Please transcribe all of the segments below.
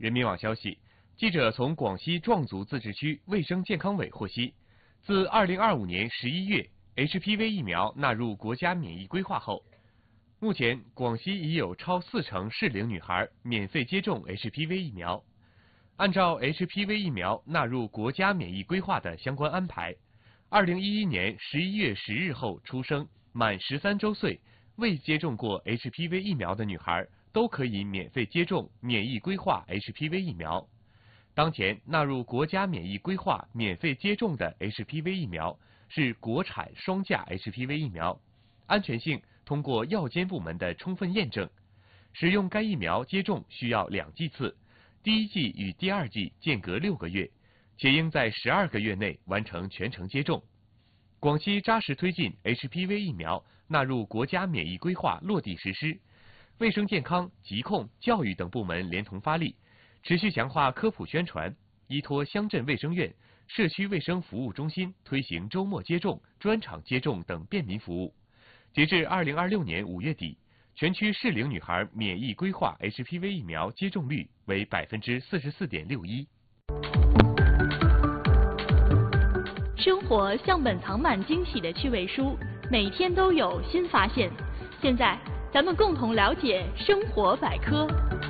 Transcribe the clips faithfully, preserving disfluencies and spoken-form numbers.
人民网消息，记者从广西壮族自治区卫生健康委获悉，自二零二五年十一月 H P V 疫苗纳入国家免疫规划后，目前广西已有超四成适龄女孩免费接种 H P V 疫苗。按照 H P V 疫苗纳入国家免疫规划的相关安排，二零一一年十一月十日后出生、满十三周岁、未接种过 H P V 疫苗的女孩都可以免费接种免疫规划 H P V 疫苗。当前纳入国家免疫规划免费接种的 H P V 疫苗是国产双价 H P V 疫苗，安全性通过药监部门的充分验证。使用该疫苗接种需要两剂次，第一剂与第二剂间隔六个月，且应在十二个月内完成全程接种。广西扎实推进 H P V 疫苗纳入国家免疫规划落地实施，卫生健康、疾控、教育等部门连同发力，持续强化科普宣传，依托乡镇卫生院、社区卫生服务中心推行周末接种、专场接种等便民服务。截至二零二六年五月底，全区适龄女孩免疫规划 H P V 疫苗接种率为百分之四十四点六一。 生活像本藏满惊喜的趣味书，每天都有新发现。现在，咱们共同了解生活百科。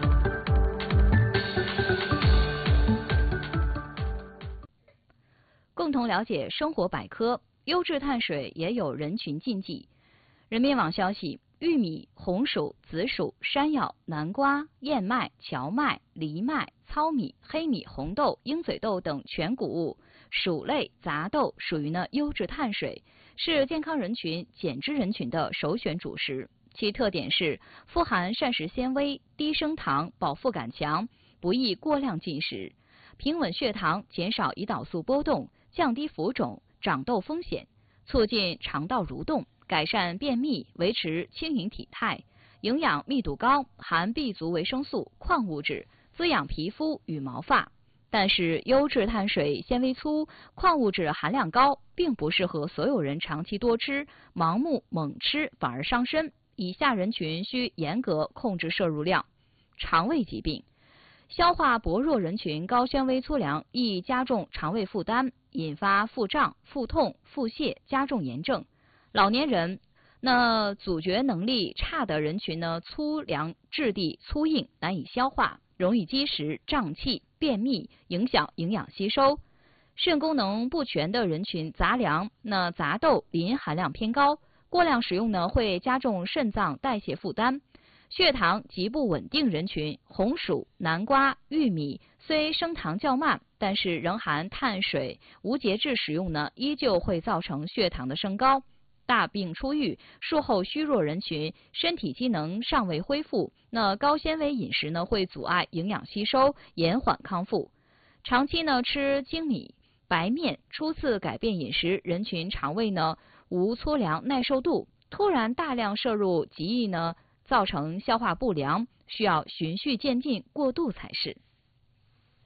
共同了解生活百科，优质碳水也有人群禁忌。人民网消息。玉米、红薯、紫薯、山药、南瓜、燕麦、荞麦、藜麦、糙米、黑米、红豆、鹰嘴豆等全谷物、薯类、杂豆属于呢优质碳水，是健康人群、减脂人群的首选主食。其特点是富含膳食纤维、低升糖、饱腹感强，不宜过量进食，平稳血糖，减少胰岛素波动，降低浮肿、长痘风险，促进肠道蠕动。改善便秘，维持轻盈体态，营养密度高，含 B 族维生素、矿物质，滋养皮肤与毛发。但是优质碳水纤维粗，矿物质含量高，并不适合所有人长期多吃，盲目猛吃反而伤身。以下人群需严格控制摄入量。肠胃疾病，消化薄弱人群高纤维粗粮易加重肠胃负担，引发腹胀、腹痛、腹泻，加重炎症。老年人，那咀嚼能力差的人群呢，粗粮质地粗硬，难以消化，容易积食、胀气、便秘，影响营养吸收。肾功能不全的人群，杂粮，那杂豆磷含量偏高，过量食用呢会加重肾脏代谢负担。血糖极不稳定人群，红薯、南瓜、玉米虽升糖较慢，但是仍含碳水，无节制食用呢，依旧会造成血糖的升高。大病初愈、术后虚弱人群，身体机能尚未恢复，那高纤维饮食呢会阻碍营养吸收，延缓康复。长期呢吃精米、白面，初次改变饮食人群肠胃呢无粗粮耐受度，突然大量摄入极易呢造成消化不良，需要循序渐进过渡才是。